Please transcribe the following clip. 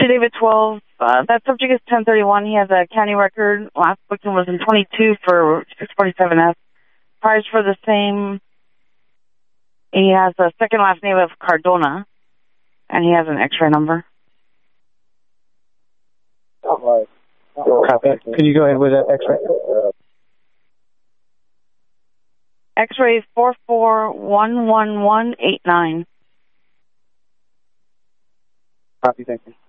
David 12. That subject is 1031. He has a county record. Last booking was in 22 for 647F. Price for the same. He has a second last name of Cardona, and he has an X-ray number. Copy. Can you go ahead with that X-ray? X-ray 4411189. Copy, thank you.